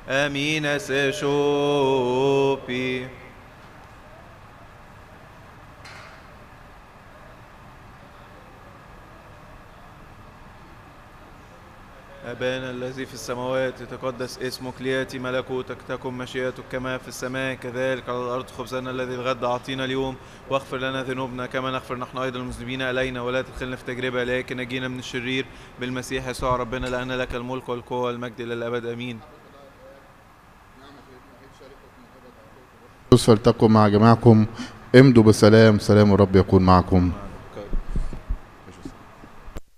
امين سشوبي. أبانا الذي في السماوات يتقدس اسمك، ليأتي ملكوتك، تكن مشيئتك كما في السماء كذلك على الأرض. خبزنا الذي الغد أعطينا اليوم، واغفر لنا ذنوبنا كما نغفر نحن أيضا المذنبين إلينا، ولا تدخلنا في تجربة لكن نجينا من الشرير بالمسيح يسوع ربنا، لأن لك الملك والقوة والمجد إلى الأبد آمين. فلتكن مع جماعكم. امضوا بسلام، سلام الرب يكون معكم.